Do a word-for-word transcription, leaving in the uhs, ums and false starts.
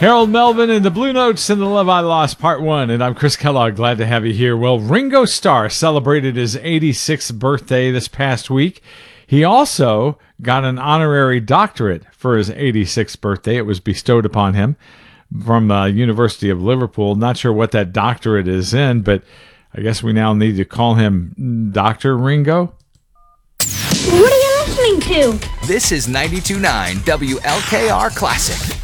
Harold Melvin and the Blue Notes and the Love I Lost, Part one. And I'm Chris Kellogg. Glad to have you here. Well, Ringo Starr celebrated his eighty-sixth birthday this past week. He also got an honorary doctorate for his eighty-sixth birthday. It was bestowed upon him from uh, University of Liverpool. Not sure what that doctorate is in, but I guess we now need to call him Doctor Ringo. What are you listening to? This is ninety-two point nine W L K R Classic.